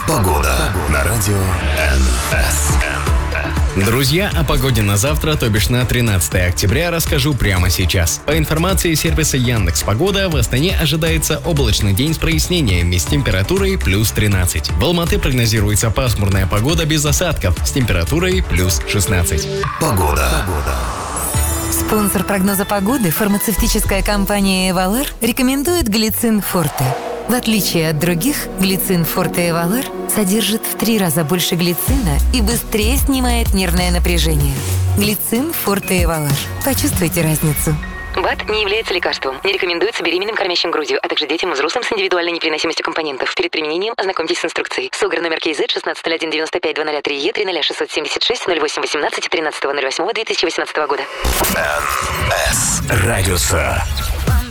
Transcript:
Погода на радио НС. Друзья, о погоде на завтра, то бишь на 13 октября, расскажу прямо сейчас. По информации сервиса Яндекс.Погода, в Астане ожидается облачный день с прояснениями с температурой плюс 13. В Алматы прогнозируется пасмурная погода без осадков с температурой плюс 16. Погода. Спонсор прогноза погоды, фармацевтическая компания «Эвалар», рекомендует глицин Форте. В отличие от других, глицин Форте Эвалар содержит в 3 раза больше глицина и быстрее снимает нервное напряжение. Глицин Форте Эвалар. Почувствуйте разницу. БАД не является лекарством. Не рекомендуется беременным, кормящим грудью, а также детям и взрослым с индивидуальной непереносимостью компонентов. Перед применением ознакомьтесь с инструкцией. СОГР номер КЗ 160195-203Е 30618 13 08.2018 года. НС. Радиуса.